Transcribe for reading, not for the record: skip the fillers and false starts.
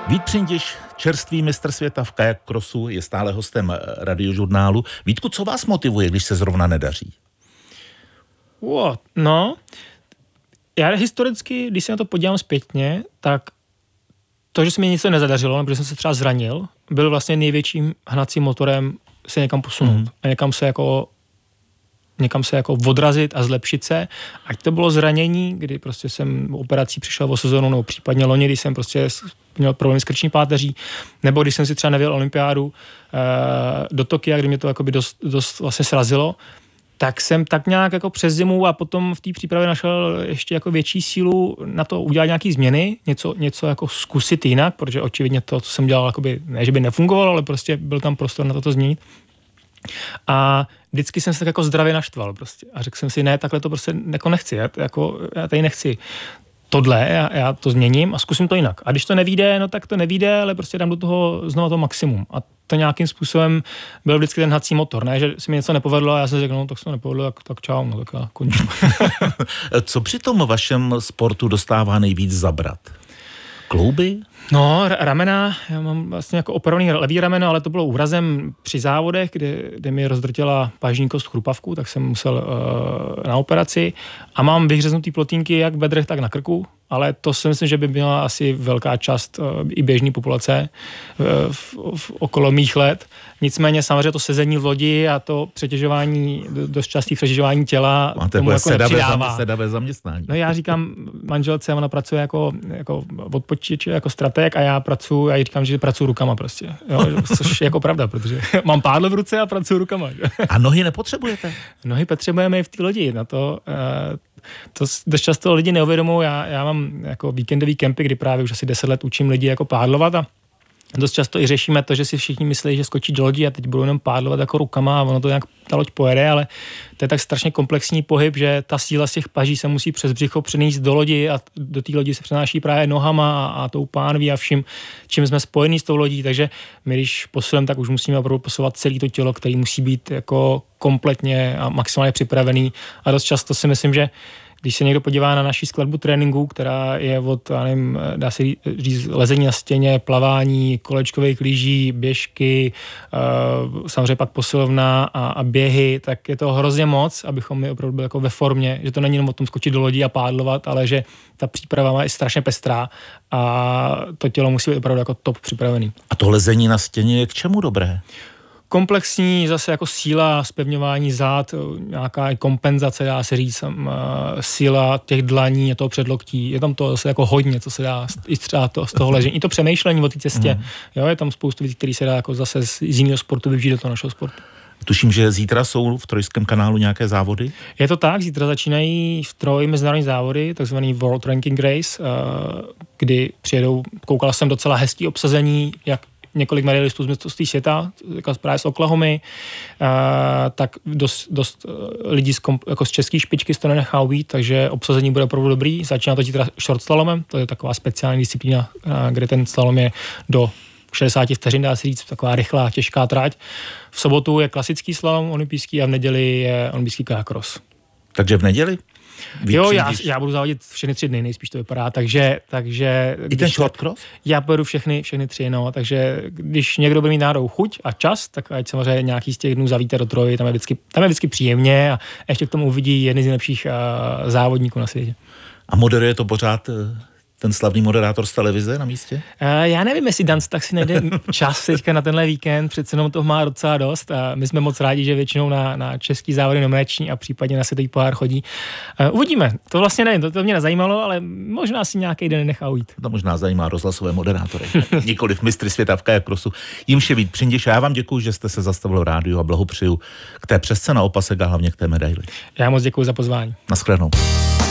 Vít Přindiš, čerstvý mistr světa v kajak crossu, je stále hostem Radiožurnálu. Vítku, co vás motivuje, když se zrovna nedaří? No, já historicky, když se na to podívám zpětně, tak to, že se mi něco nezadařilo, nebo že jsem se třeba zranil, byl vlastně největším hnacím motorem se někam posunout. A někam se jako odrazit a zlepšit se. Ať to bylo zranění, kdy prostě jsem operací přišel o sezonu, nebo případně loni, když jsem prostě měl problém s krční páteří, nebo když jsem si třeba nevěl olympiádu do Tokia, kdy mě to jakoby dost vlastně srazilo, tak jsem tak nějak jako přes zimu a potom v té přípravě našel ještě jako větší sílu na to udělat nějaký změny, něco jako zkusit jinak, protože očividně to, co jsem dělal, jakoby, ne, že by nefungovalo, ale prostě byl tam prostor na to změnit. A vždycky jsem se tak jako zdravě naštval prostě a řekl jsem si, ne, takhle to prostě jako nechci, já tady nechci tohle, já to změním a zkusím to jinak. A když to nevyjde, no tak to nevyjde, ale prostě dám do toho znovu to maximum. A to nějakým způsobem byl vždycky ten hnací motor, ne, že se mi něco nepovedlo a já jsem řekl, no tak se to nepovedlo, tak čau, no tak já končím. Co při tom vašem sportu dostává nejvíc zabrat? Klouby? No, ramena, já mám vlastně jako operovaný levý rameno, ale to bylo úrazem při závodech, kde mi rozdrtila pažní kost chrupavku, tak jsem musel na operaci a mám vyhřeznutý plotínky jak v bedrech, tak na krku, ale to si myslím, že by byla asi velká část i běžné populace v okolo mých let. Nicméně samozřejmě to sezení v lodi a to přetěžování, dost častý přetěžování těla tomu jako nepřidává. Sedavé zaměstnání. No já říkám manželce, ona pracuje jako odpočiče, jako strateg a já jí říkám, že pracuji rukama prostě. Jo, což je jako pravda, protože mám pádlo v ruce a pracuji rukama. Že? A nohy nepotřebujete? Nohy potřebujeme i v té lodi. Na to dost často lidi neuvědomují. Já mám jako víkendový kempy, kdy právě už asi 10 let učím lidi jako pádlovat a dost často i řešíme to, že si všichni myslí, že skočí do lodi a teď budou jenom pádlovat jako rukama a ono to nějak ta loď pojede, ale to je tak strašně komplexní pohyb, že ta síla z těch paží se musí přes břicho přenést do lodi a do té lodi se přenáší právě nohama a tou pánví a vším, čím jsme spojení s tou lodí, takže my když posilujeme, tak už musíme opravdu posouvat celé to tělo, který musí být jako kompletně a maximálně připravený a dost často si myslím, že když se někdo podívá na naši skladbu tréninku, která je od, já nevím, dá se říct, lezení na stěně, plavání, kolečkových lyží, běžky, samozřejmě pak posilovna a běhy, tak je to hrozně moc, abychom my opravdu byli jako ve formě, že to není jenom o tom skočit do lodí a pádlovat, ale že ta příprava je strašně pestrá a to tělo musí být opravdu jako top připravený. A to lezení na stěně je k čemu dobré? Komplexní zase jako síla, zpevňování zád, nějaká kompenzace, dá se říct, síla těch dlaní a toho předloktí. Je tam to zase jako hodně, co se dá i třeba z toho ležení. I to přemýšlení o té cestě. Jo, je tam spoustu věcí, které se dá jako zase z jiného sportu využít do toho našeho sportu. Tuším, že zítra jsou v Trojském kanálu nějaké závody? Je to tak, zítra začínají v Troji mezinárodní závody, takzvaný World Ranking Race, kdy přijedou, koukal jsem docela hezký obsazení, jak několik medailistů z mistrovství světa, jako právě z Oklahomy, tak dost lidí jako z české špičky se to nenechá být, takže obsazení bude opravdu dobrý. Začíná to zítra short slalomem, to je taková speciální disciplína, kde ten slalom je do 60 vteřin, dá se říct, taková rychlá, těžká trať. V sobotu je klasický slalom olympijský a v neděli je olympijský kajak cross. Takže v neděli? Jo, já budu závodit všechny 3 dny, nejspíš to vypadá, takže i ten short cross? Já pojedu všechny 3, no, takže když někdo bude mít náhodou chuť a čas, tak ať samozřejmě nějaký z těch dnů zavíte do Troji, tam je vždycky příjemně a ještě k tomu uvidí jedny z nejlepších závodníků na světě. A moderuje to pořád ten slavný moderátor z televize na místě? Já nevím, jestli Dan tak si najde čas teďka na tenhle víkend, přece jenom toho má docela dost a my jsme moc rádi, že většinou na český závody nominační a případně na světový pohár chodí. Uvidíme, to vlastně nevím, to mě nezajímalo, ale možná si nějaký den nechá ujít. To možná zajímá rozhlasové moderátory, nikoliv mistry světa v kajak crossu. Jimž je Vít Přindiš, já vám děkuji, že jste se zastavil rádiu a blahopřeju k té přesce na opasek a hlavně k té medaili. Já moc děkuji za pozvání. Naschledanou.